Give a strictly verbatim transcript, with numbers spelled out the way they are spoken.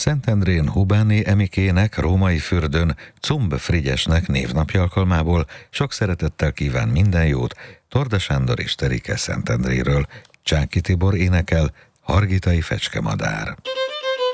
Szentendrén Hubáné Emikének, Római Fürdőn Comb Frigyesnek névnapja alkalmából sok szeretettel kíván minden jót Torda Sándor és Terike Szentendréről. Csáky Tibor énekel, Hargitai Fecskemadár.